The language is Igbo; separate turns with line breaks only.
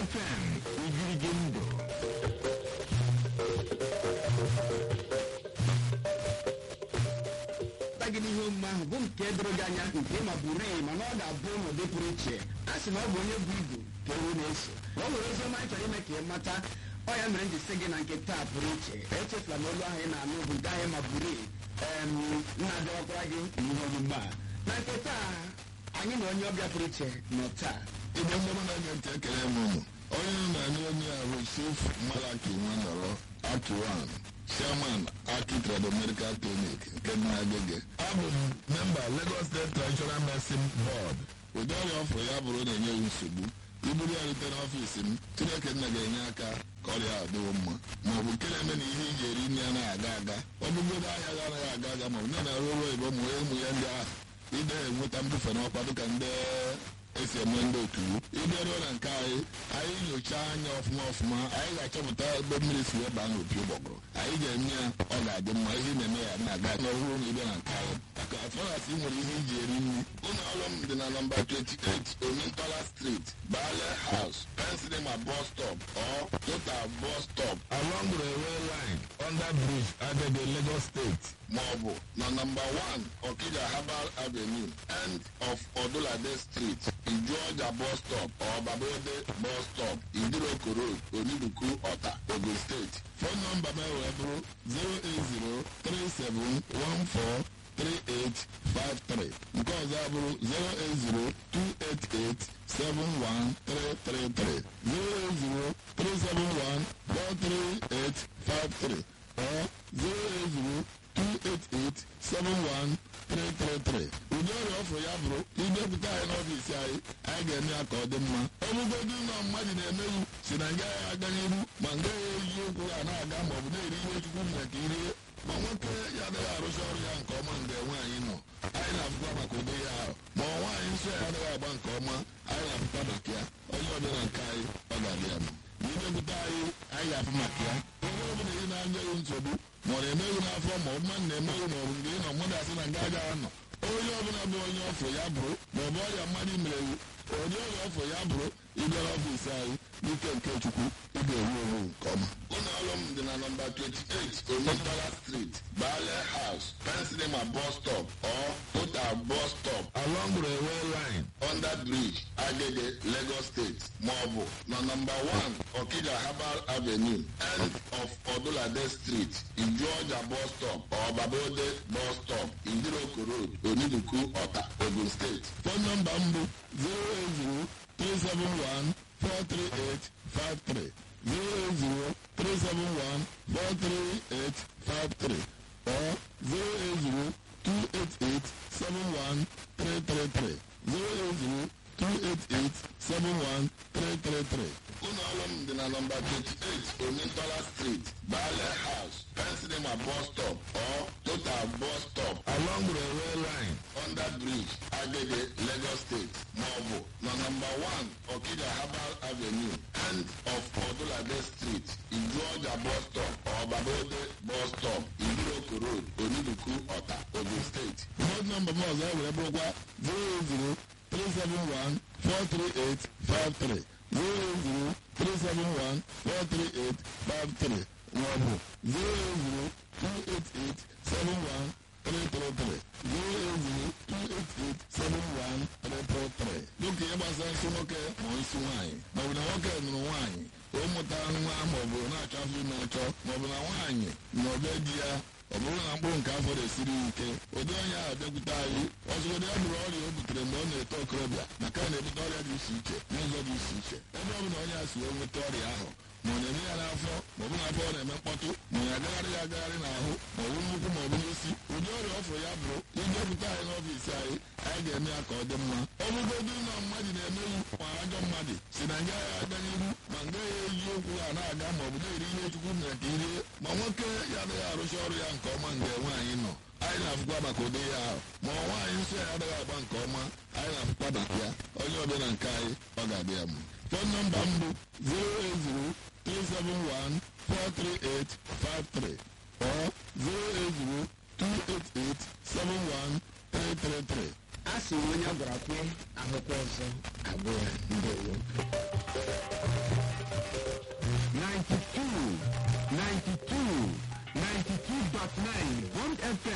FM Igirigindo. Tagi n'ihe omume ahụ bụ nke doro gị anya nke ma buru mana ọ ga-abụ n'ụdị pụrụ iche. A sị na ọ bụ onye bụ ibu ka ewu na-eso. Ọ nwere ozi ọma anyị chọrọ ime ka ị mata. Ọ ya mere m ji sị gị na nke taa pụrụ iche. Echefula na olu ahụ ị na-anụ bụ nke ahụ ma buru na-adọwakwara gị n'ihe omume a. Na nke taa anyị na onye ọbịa pụrụ iche nọ taa.
Igbe mmanụ na-ege ntị ekele m ụmụ onye na-anyị onye a bụ Chief Malaki Nwanọrọ Akiwan, Chairman Aki Trado Medical Clinic nke dị n'Agege. Abụ m memba Lagos State Traditional Medicine Board. Ụdị ọrịa ọfụrụ ya bụrụ na-enye ya nsogbu iburu ya rute n'ọfiisi m, Chineke nna ga-enye aka ka ọrịa a dịwo mma, ma ọ bụ nke na-eme na ihe iji eri nri anaghị aga aga, ọ bụgodo ahịa ga anaghị aga aga, ma ọ bụ na na-arụ ọrụ oyibo ma ụmụ ya ndị ahụ ide enweta mbufe n'ọkwa dịka ndị esi eme ndị otu ịbịaruo na nke anyị nyochaa anya ọfụma anyị ga-achọpụta ebe mmiri si wee baa n'opi ụgbọgụrụ, anyị ga-eme ya ọ ga-adị mma, ihe na-eme ya na-aga n'ọhụrụ na ịbịa na nke anyị maka atụrasị nwere ihe iji eri nri. Ụlọ ọrụ m dị na nọmba 28 Omintola Street, Bale House, Pensilema bus stop or Total bus stop along railway line under bridge Agege, Lagos State, maọbụ na nọmba 1 Okija Herbal Avenue end of Odulade Street, Ijuọja bus stop or Babode bus stop, Idiroko Road, Onibuku, Ọ̀tà, Ogun State. Phone number m wee bụrụ 08037143853. Nke ọzọ abụrụ 08028871333, 08037143853 or 08028871333. Ụdị ọrịa ọfụrụ ya bụrụ idepụta anyị n'ọfiisi anyị ga-eme ya ka ọ dị mma. Ọ bụgodị ụlọ mmadụ na-emeghị si na nga ya aga n'ihu ma nga ya eji ụkwụ ya na-aga ma ọ bụ na-eri ihe Chukwu mere ka irie, ma nwoke ya adịghị arụcha ọrụ ya nke ọma mgbe nwaanyị nọ, anyị na-afụkwa maka ụdị ya ahụ, ma nwaanyị nsọ ya adịghị agba nke ọma, anyị na-afụkwa maka ya. Onye ọbịa na nke anyị ọ ga-adị ya mma. Ma idepụta anyị ga-afụ maka ya. Onye ọbụla ị na-anya ya nsogbu ma ọ na-emeghị n'afọ ma ọ bụ mmadụ na-emeghị ma ọ bụ mgbe ị nọ mmadụ asị na nga agaghị anọ, onye ọbụla bụ onye ọfụ ya bụrụ ma ọ bụ ọrịa mmadụ merewu, onye ọrịa ọfụ ya bụrụ ịbịara ọfiisi anyị n'ike nke Chukwu ị ga-ewu ewu nke ọma. Ụlọ ọrụ m dị na nọmba 28 Omintola Street, Bale House, Pensilema bus stop or Total bus stop along railway line under bridge Agege, Lagos State, maọbụ na nọmba 1 Okija Herbal Avenue end of Odulade Street, Ijuọja bus stop or Babode bus stop, Idiroko Road, Onibuku, Ọ̀tà, Ogun State. Phone number m bụ 08037143853, 08037143853 or 08028871333, 08028871333. Ụlọ ọrụ m dị na nọmba 28 Omintola Street, Bale House, Pensilema bus stop or Total bus stop along railway line under bridge Agege, Lagos State, maọbụ na nọmba 1 Okija Herbal Avenue end of Odulade Street, Ijuọja bus stop or Babode bus stop, Idiroko Road, Onibuku, Ọ̀tà, Ogun State. Phone number m ọzọ were bụrụkwa 08037143853, 08037143853 maọbụ 08028871333, 08028871333. Dịka ihe gbasara nsị nwoke ma nsị nwaanyị, maọbụ na nwoke nụrụ nwaanyị o mụtara nwa maọbụ na-achọ afọ ime ọchọ, maọbụ na nwaanyị na ọbịa di ya ọ bụrụ na mkpụrụ nke afọ na-esiri ike, ụdị onye ahụ bịakwute anyị ọzọgodị ya bụrụ ọrịa o butere mgbe ọ na-eto okorobịa, maka na na-ebute ọrịa dị iche iche n'ụzọ dị iche iche. Ebe ọ bụla onye a si wee nweta ọrịa ahụ, ma ọ na-eme ya n'afọ ma ọ bụ n'afọ ọ na-eme mkpọtụ, ma ya agagharị ya agagharị n'ahụ ma ọ bụ nnukwu ma ọ bụ n'isi, ụdị ọrịa ọfụ ya bụrụ idepụta anyị n'ọfiisi anyị ga-eme ya ka ọ dị mma. Ọ bụgodị ụlọ mmadụ na-emeghị ma ajọ mmadụ si na nga ya aga n'ihu ma nga ya eji ụkwụ ha na-aga ma ọ bụ na-eri ihe Chukwu mere ka irie, ma nwoke ya adịghị arụcha ọrụ ya nke ọma mgbe nwaanyị nọ, anyị na-afụkwa maka ụdị ya ahụ, ma nwaanyị nsọ ya adịghị agba nke ọma, anyị na-afụkwa maka ya. Onye ọbịa na nke anyị ọ ga-adị ya mma. Phone number m bụ 08037143853 or 08028871333.
A sị onye gwara kwe ahụkwa ọzọ abụọ. Ndewo. 92.9 Bond FM